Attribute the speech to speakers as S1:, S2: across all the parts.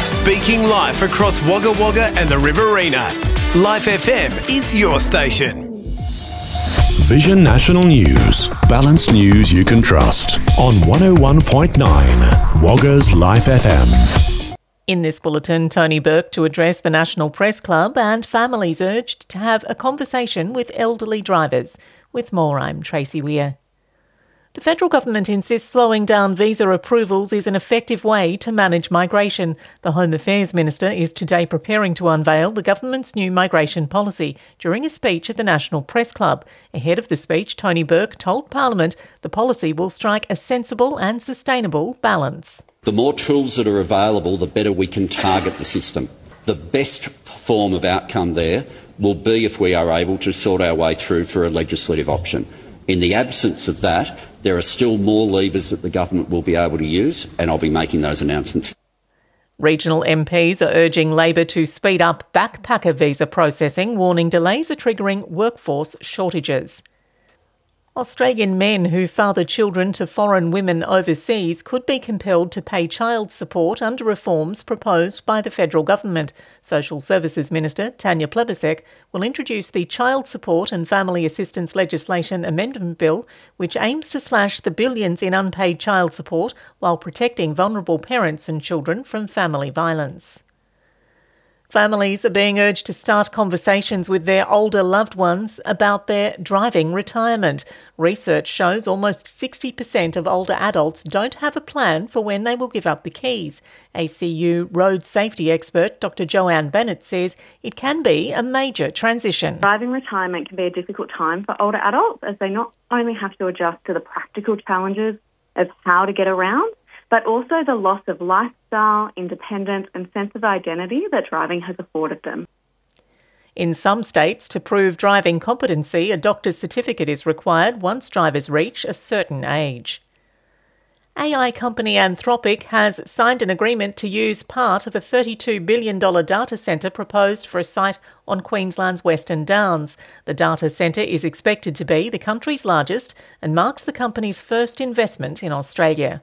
S1: Speaking live across Wagga Wagga and the Riverina. Life FM is your station.
S2: Vision National News. Balanced news you can trust. On 101.9 Wagga's Life FM.
S3: In this bulletin, Tony Burke to address the National Press Club and families urged to have a conversation with elderly drivers. With more, I'm Tracy Weir. The federal government insists slowing down visa approvals is an effective way to manage migration. The Home Affairs Minister is today preparing to unveil the government's new migration policy during a speech at the National Press Club. Ahead of the speech, Tony Burke told Parliament the policy will strike a sensible and sustainable balance.
S4: The more tools that are available, the better we can target the system. The best form of outcome there will be if we are able to sort our way through for a legislative option. In the absence of that, there are still more levers that the government will be able to use, and I'll be making those announcements.
S3: Regional MPs are urging Labor to speed up backpacker visa processing, warning delays are triggering workforce shortages. Australian men who father children to foreign women overseas could be compelled to pay child support under reforms proposed by the federal government. Social Services Minister Tanya Plibersek will introduce the Child Support and Family Assistance Legislation Amendment Bill, which aims to slash the billions in unpaid child support while protecting vulnerable parents and children from family violence. Families are being urged to start conversations with their older loved ones about their driving retirement. Research shows almost 60% of older adults don't have a plan for when they will give up the keys. ACU road safety expert Dr Joanne Bennett says it can be a major transition.
S5: Driving retirement can be a difficult time for older adults as they not only have to adjust to the practical challenges of how to get around, but also the loss of lifestyle, independence and sense of identity that driving has afforded them.
S3: In some states, to prove driving competency, a doctor's certificate is required once drivers reach a certain age. AI company Anthropic has signed an agreement to use part of a $32 billion data centre proposed for a site on Queensland's Western Downs. The data centre is expected to be the country's largest and marks the company's first investment in Australia.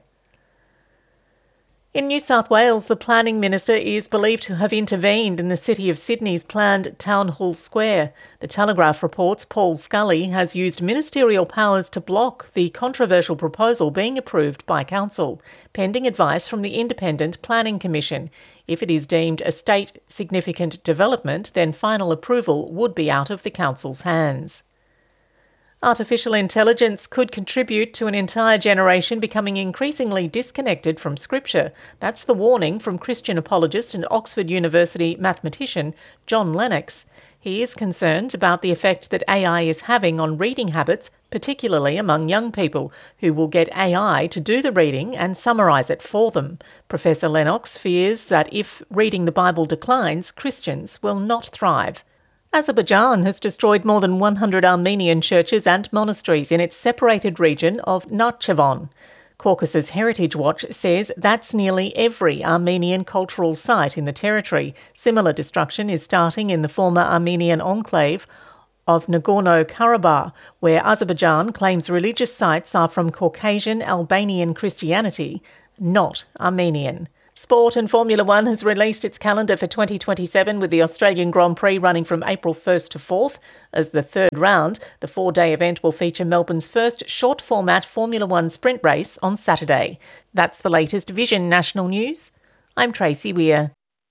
S3: In New South Wales, the Planning Minister is believed to have intervened in the City of Sydney's planned Town Hall Square. The Telegraph reports Paul Scully has used ministerial powers to block the controversial proposal being approved by Council, pending advice from the Independent Planning Commission. If it is deemed a state-significant development, then final approval would be out of the Council's hands. Artificial intelligence could contribute to an entire generation becoming increasingly disconnected from Scripture. That's the warning from Christian apologist and Oxford University mathematician John Lennox. He is concerned about the effect that AI is having on reading habits, particularly among young people, who will get AI to do the reading and summarise it for them. Professor Lennox fears that if reading the Bible declines, Christians will not thrive. Azerbaijan has destroyed more than 100 Armenian churches and monasteries in its separated region of Nakhchivan. Caucasus Heritage Watch says that's nearly every Armenian cultural site in the territory. Similar destruction is starting in the former Armenian enclave of Nagorno-Karabakh, where Azerbaijan claims religious sites are from Caucasian Albanian Christianity, not Armenian. Sport and Formula One has released its calendar for 2027 with the Australian Grand Prix running from April 1st to 4th. As the third round, the 4-day event will feature Melbourne's first short-format Formula One sprint race on Saturday. That's the latest Vision National News. I'm Tracy Weir.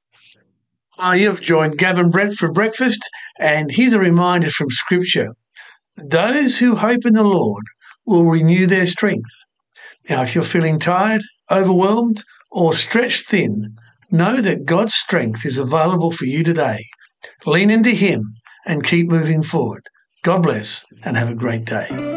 S6: Hi, you've joined Gavin Brett for breakfast, and here's a reminder from Scripture. Those who hope in the Lord will renew their strength. Now, if you're feeling tired, overwhelmed, or stretched thin, know that God's strength is available for you today. Lean into Him and keep moving forward. God bless and have a great day.